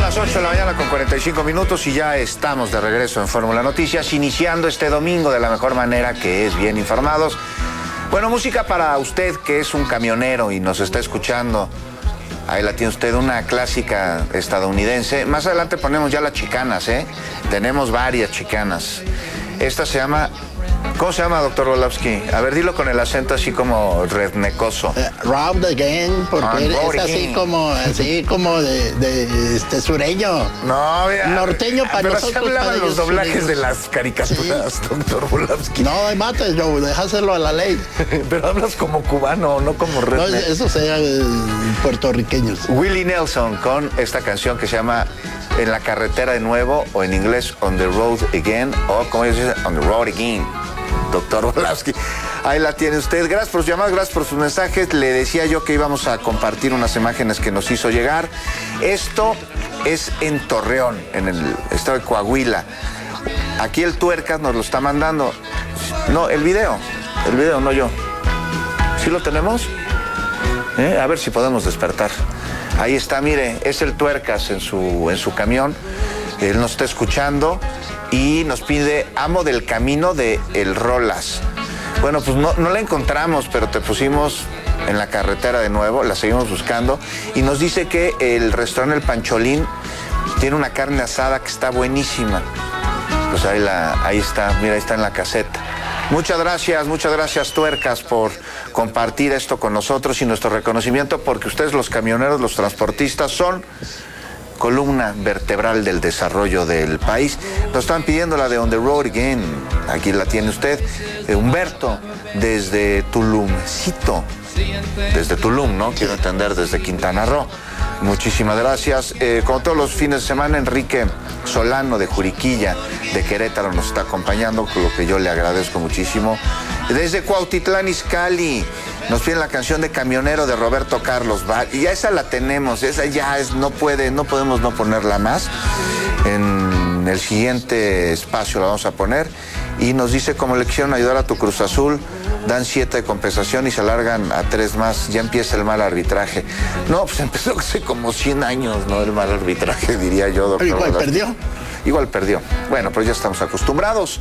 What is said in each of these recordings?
las 8 de la mañana con 45 minutos y ya estamos de regreso en Fórmula Noticias, iniciando este domingo de la mejor manera, que es bien informados. Bueno, música para usted que es un camionero y nos está escuchando. Ahí la tiene usted, una clásica estadounidense. Más adelante ponemos ya las chicanas, ¿eh? Tenemos varias chicanas. Esta se llama... ¿Cómo se llama, doctor Orlovsky? A ver, dilo con el acento así como rednecoso. Robbed again, porque es así como de sureño. No, vea. Norteño para pero nosotros. Pero se hablaban los doblajes sureños de las caricaturas, sí. Doctor Orlovsky. No, mates, Joe, déjaselo a la ley. Pero hablas como cubano, no como redneck. No, eso sea puertorriqueños. Willie Nelson con esta canción que se llama En la carretera de nuevo, o en inglés On the Road Again, o como ellos dicen, On the Road Again. Doctor Orlovsky, ahí la tiene usted. Gracias por sus llamadas, gracias por sus mensajes. Le decía yo que íbamos a compartir unas imágenes que nos hizo llegar. Esto es en Torreón, en el estado de Coahuila. Aquí el Tuercas nos lo está mandando. No, el video, no yo. ¿Sí lo tenemos? A ver si podemos despertar. Ahí está, mire, es el Tuercas en su camión. Él nos está escuchando y nos pide Amo del Camino de El Rolas. Bueno, pues no la encontramos, pero te pusimos en la carretera de nuevo, la seguimos buscando, y nos dice que el restaurante El Pancholín tiene una carne asada que está buenísima. Pues ahí está, mira, ahí está en la caseta. Muchas gracias, Tuercas, por compartir esto con nosotros y nuestro reconocimiento, porque ustedes, los camioneros, los transportistas, son columna vertebral del desarrollo del país. Nos están pidiendo la de On the Road Again. Aquí la tiene usted. Humberto, desde Tulumcito. Desde Tulum, ¿no? Quiero entender, desde Quintana Roo. Muchísimas gracias. Como todos los fines de semana, Enrique Solano de Juriquilla, de Querétaro, nos está acompañando, con lo que yo le agradezco muchísimo. Desde Cuautitlán Izcalli, nos piden la canción de Camionero de Roberto Carlos. Y ya esa la tenemos, esa ya es, no podemos no ponerla más. En el siguiente espacio la vamos a poner. Y nos dice, como le quisieron ayudar a tu Cruz Azul, dan 7 de compensación y se alargan a 3 más. Ya empieza el mal arbitraje. No, pues empezó hace como 100 años, ¿no? El mal arbitraje, diría yo, doctor. Igual perdió. Bueno, pues ya estamos acostumbrados.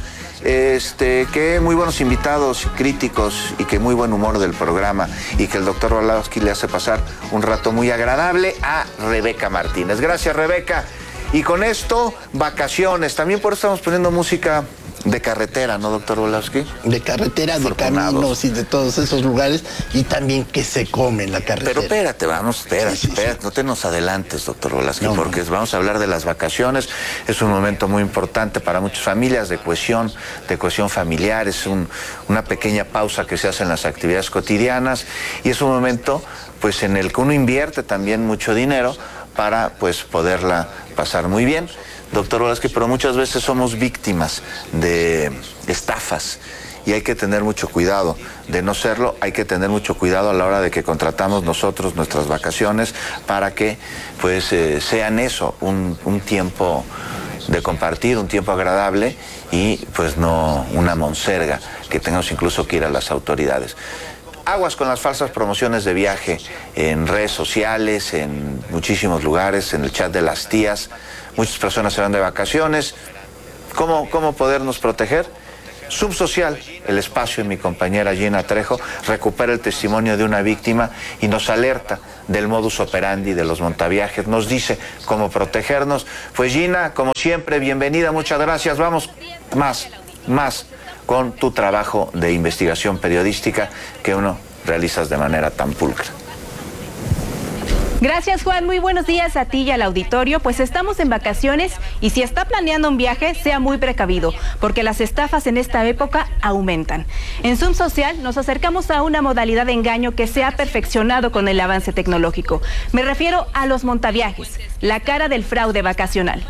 Que muy buenos invitados, críticos, y que muy buen humor del programa, y que el doctor Orlovsky le hace pasar un rato muy agradable a Rebeca Martínez. Gracias, Rebeca. Y con esto, vacaciones. También por eso estamos poniendo música de carretera, ¿no, doctor Orlovsky? De carretera, de caminos y de todos esos lugares, y también que se come en la carretera. Pero espérate, no te nos adelantes, doctor Orlovsky, porque vamos a hablar de las vacaciones. Es un momento muy importante para muchas familias, de cohesión familiar. Es una pequeña pausa que se hace en las actividades cotidianas, y es un momento pues en el que uno invierte también mucho dinero para pues poderla pasar muy bien. Doctor Orlovsky, pero muchas veces somos víctimas de estafas y hay que tener mucho cuidado de no serlo. Hay que tener mucho cuidado a la hora de que contratamos nosotros nuestras vacaciones para que pues sean eso, un tiempo de compartir, un tiempo agradable y pues no una monserga que tengamos incluso que ir a las autoridades. Aguas con las falsas promociones de viaje en redes sociales, en muchísimos lugares, en el chat de las tías. Muchas personas se van de vacaciones. ¿Cómo podernos proteger? Subsocial, el espacio de mi compañera Gina Trejo, recupera el testimonio de una víctima y nos alerta del modus operandi de los montaviajes. Nos dice cómo protegernos. Pues Gina, como siempre, bienvenida, muchas gracias. Vamos más con tu trabajo de investigación periodística que uno realizas de manera tan pulcra. Gracias, Juan. Muy buenos días a ti y al auditorio. Pues estamos en vacaciones y si está planeando un viaje, sea muy precavido, porque las estafas en esta época aumentan. En Zoom Social nos acercamos a una modalidad de engaño que se ha perfeccionado con el avance tecnológico. Me refiero a los montaviajes, la cara del fraude vacacional.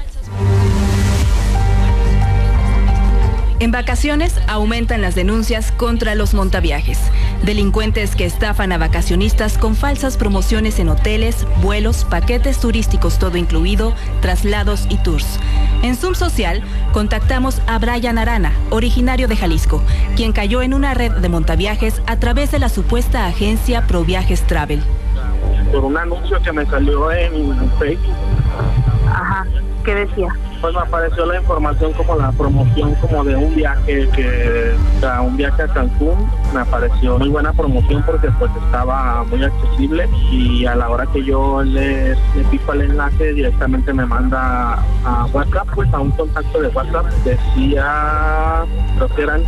En vacaciones aumentan las denuncias contra los montaviajes. Delincuentes que estafan a vacacionistas con falsas promociones en hoteles, vuelos, paquetes turísticos todo incluido, traslados y tours. En Zoom Social contactamos a Brian Arana, originario de Jalisco, quien cayó en una red de montaviajes a través de la supuesta agencia ProViajes Travel. Por un anuncio que me salió en Facebook. Ajá. WhatsApp. ¿Qué decía? Pues me apareció la información como la promoción como de un viaje un viaje a Cancún. Me apareció muy buena promoción porque pues estaba muy accesible y a la hora que yo le pico el enlace directamente me manda a WhatsApp, pues a un contacto de WhatsApp. Decía, creo que eran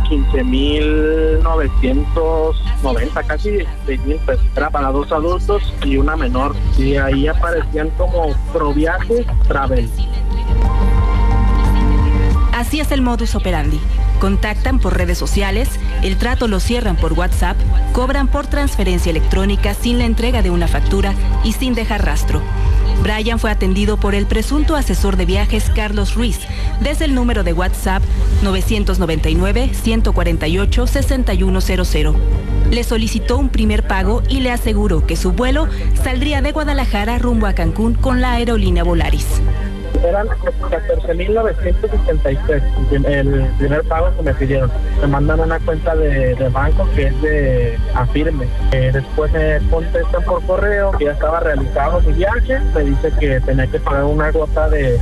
15,990, casi 6,000 pesos. Era para 2 adultos y una menor. Y ahí aparecían como ProViajes Travel. Así es el modus operandi. Contactan por redes sociales, el trato lo cierran por WhatsApp, cobran por transferencia electrónica sin la entrega de una factura y sin dejar rastro. Brian fue atendido por el presunto asesor de viajes Carlos Ruiz desde el número de WhatsApp 999-148-6100. Le solicitó un primer pago y le aseguró que su vuelo saldría de Guadalajara rumbo a Cancún con la aerolínea Volaris. Eran 14,963 el primer pago que me pidieron. Me mandan una cuenta de banco que es de Afirme. Después me contestan por correo que ya estaba realizado mi viaje. Me dice que tenía que pagar una cuota de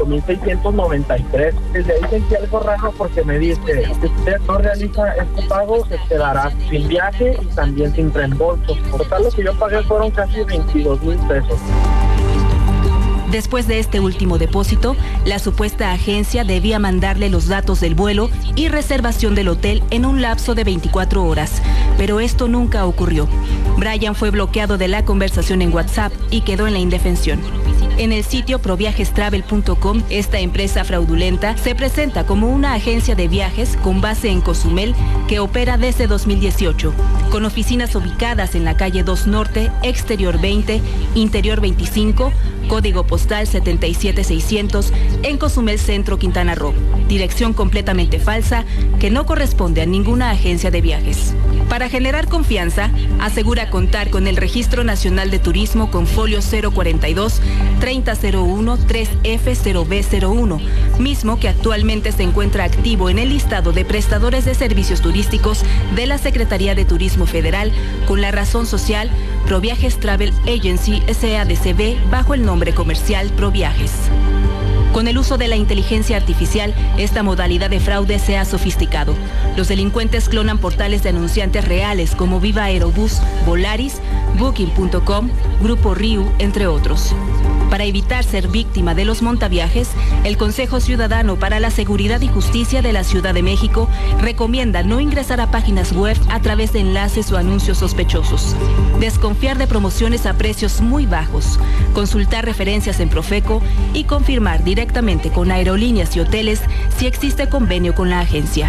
5,693. Desde ahí sentí algo raro porque me dice, si usted no realiza este pago, se quedará sin viaje y también sin reembolso. Por tal, lo que yo pagué fueron casi 22,000 pesos. Después de este último depósito, la supuesta agencia debía mandarle los datos del vuelo y reservación del hotel en un lapso de 24 horas, pero esto nunca ocurrió. Brian fue bloqueado de la conversación en WhatsApp y quedó en la indefensión. En el sitio proviajestravel.com, esta empresa fraudulenta se presenta como una agencia de viajes con base en Cozumel que opera desde 2018, con oficinas ubicadas en la calle 2 Norte, Exterior 20, Interior 25, código postal 77600 en Cozumel Centro, Quintana Roo. Dirección completamente falsa que no corresponde a ninguna agencia de viajes. Para generar confianza, asegura contar con el Registro Nacional de Turismo con folio 042 3001 3F0B01, mismo que actualmente se encuentra activo en el listado de prestadores de servicios turísticos de la Secretaría de Turismo Federal con la razón social ProViajes Travel Agency SADCB bajo el nombre comercial ProViajes. Con el uso de la inteligencia artificial, esta modalidad de fraude se ha sofisticado. Los delincuentes clonan portales de anunciantes reales como Viva Aerobús, Volaris, Booking.com, Grupo Riu, entre otros. Para evitar ser víctima de los montaviajes, el Consejo Ciudadano para la Seguridad y Justicia de la Ciudad de México recomienda no ingresar a páginas web a través de enlaces o anuncios sospechosos, desconfiar de promociones a precios muy bajos, consultar referencias en Profeco y confirmar directamente con aerolíneas y hoteles si existe convenio con la agencia.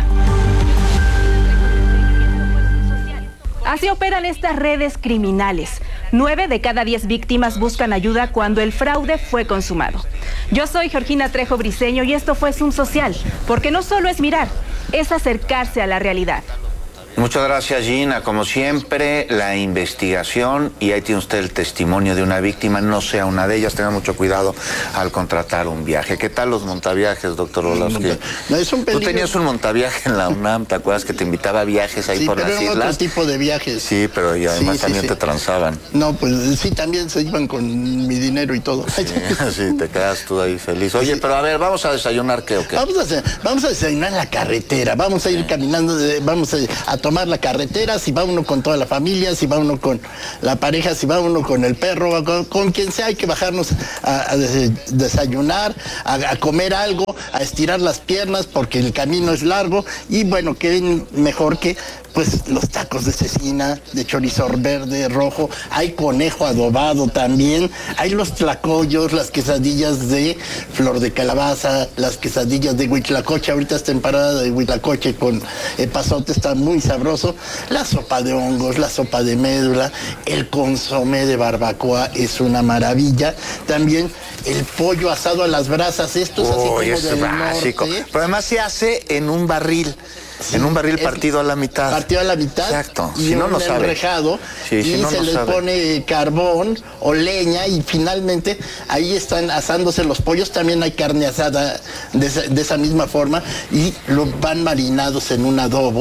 Así operan estas redes criminales. 9 de cada 10 víctimas buscan ayuda cuando el fraude fue consumado. Yo soy Georgina Trejo Briceño y esto fue Zoom Social, porque no solo es mirar, es acercarse a la realidad. Muchas gracias, Gina. Como siempre, la investigación, y ahí tiene usted el testimonio de una víctima, no sea una de ellas. Tenga mucho cuidado al contratar un viaje. ¿Qué tal los montaviajes, doctor Orlowski? No, es un peligro. Tú tenías un montaviaje en la UNAM, ¿te acuerdas que te invitaba a viajes ahí por las islas? Sí, pero otro tipo de viajes. Sí, pero y además también te transaban. No, pues sí, también se iban con mi dinero y todo. Sí, sí, te quedas tú ahí feliz. Oye, sí. Pero a ver, ¿vamos a desayunar qué o qué? Vamos a desayunar en la carretera, vamos a ir caminando, vamos a tomar la carretera, si va uno con toda la familia, si va uno con la pareja, si va uno con el perro, con quien sea, hay que bajarnos a desayunar, a comer algo, a estirar las piernas porque el camino es largo y bueno, qué mejor que pues los tacos de cecina, de chorizo verde, rojo, hay conejo adobado también, hay los tlacoyos, las quesadillas de flor de calabaza, las quesadillas de huitlacoche, ahorita es temporada de huitlacoche con epazote, está muy sabroso, la sopa de hongos, la sopa de médula, el consomé de barbacoa es una maravilla, también el pollo asado a las brasas, esto es así como del básico. norte. Pero además se hace en un barril. Sí, en un barril partido a la mitad. Partido a la mitad. Exacto. Y si no, no sabe. Enrejado, sí, y se les pone carbón o leña y finalmente ahí están asándose los pollos. También hay carne asada de esa misma forma y lo van marinados en un adobo.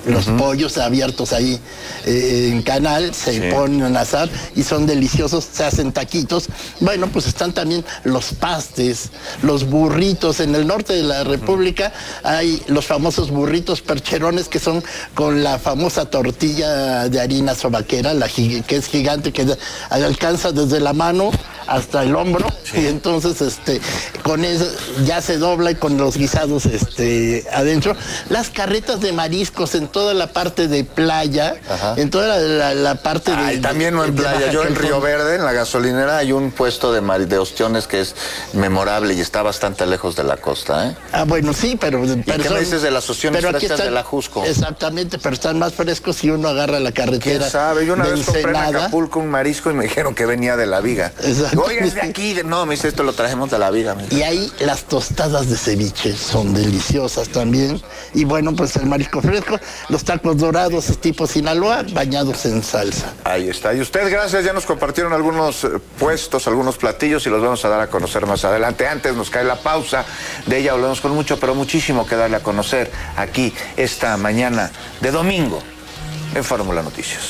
los pollos abiertos ahí en canal, se ponen a asar y son deliciosos, se hacen taquitos. Bueno, pues están también los pastes, los burritos. En el norte de la República hay los famosos burritos percherones, que son con la famosa tortilla de harina sobaquera, que es gigante, que alcanza desde la mano hasta el hombro, y entonces con eso ya se dobla, y con los guisados adentro. Las carretas de mariscos en toda la parte de playa, en toda la parte de... También no en playa, yo en Río Verde, en la gasolinera, hay un puesto de ostiones que es memorable y está bastante lejos de la costa, ¿eh? Bueno, sí, pero ¿Y qué me dices de las ostiones frescas de la Jusco? Exactamente, pero están más frescos si uno agarra la carretera. ¿Quién sabe? Yo una vez compré en Acapulco un marisco y me dijeron que venía de La Viga. Oiga, es de aquí. No, me dice, esto lo trajimos de La Viga. Y ahí las tostadas de ceviche son deliciosas también. Y bueno, pues el marisco fresco, los tacos dorados tipo Sinaloa, bañados en salsa. Ahí está. Y usted, gracias, ya nos compartieron algunos puestos, algunos platillos, y los vamos a dar a conocer más adelante. Antes nos cae la pausa, de ella hablamos con mucho, pero muchísimo que darle a conocer aquí esta mañana de domingo en Fórmula Noticias.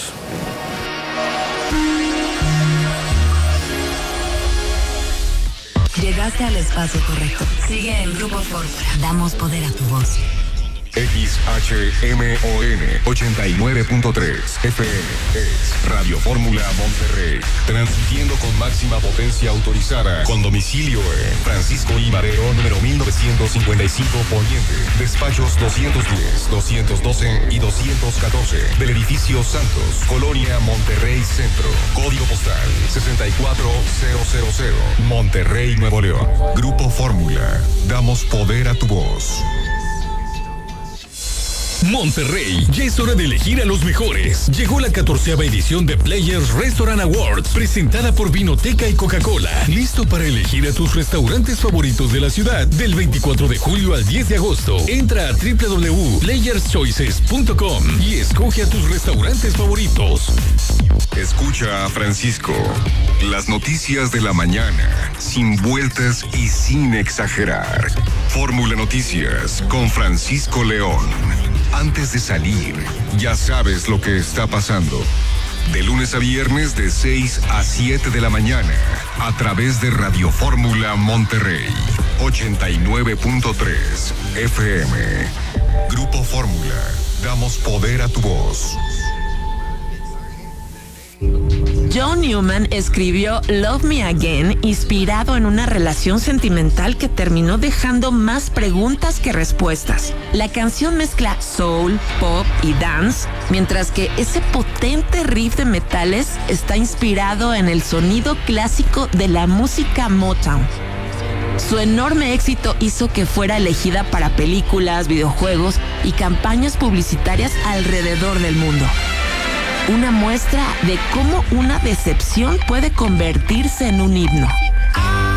Llegaste al espacio correcto. Sigue en Grupo Fórmula. Damos poder a tu voz. XHMON 89.3 FM es Radio Fórmula Monterrey, transmitiendo con máxima potencia autorizada, con domicilio en Francisco I. Madero, número 1955 Poniente, despachos 210, 212 y 214 del edificio Santos, Colonia Monterrey Centro, código postal 64000, Monterrey, Nuevo León. Grupo Fórmula, damos poder a tu voz. Monterrey, ya es hora de elegir a los mejores. Llegó la 14ª edición de Players Restaurant Awards, presentada por Vinoteca y Coca-Cola. Listo para elegir a tus restaurantes favoritos de la ciudad del 24 de julio al 10 de agosto. Entra a www.playerschoices.com y escoge a tus restaurantes favoritos. Escucha a Francisco. Las noticias de la mañana, sin vueltas y sin exagerar. Fórmula Noticias con Francisco León. Antes de salir, ya sabes lo que está pasando. De lunes a viernes de 6 a 7 de la mañana, a través de Radio Fórmula Monterrey, 89.3 FM. Grupo Fórmula, damos poder a tu voz. John Newman escribió Love Me Again inspirado en una relación sentimental que terminó dejando más preguntas que respuestas. La canción mezcla soul, pop y dance, mientras que ese potente riff de metales está inspirado en el sonido clásico de la música Motown. Su enorme éxito hizo que fuera elegida para películas, videojuegos y campañas publicitarias alrededor del mundo. Una muestra de cómo una decepción puede convertirse en un himno.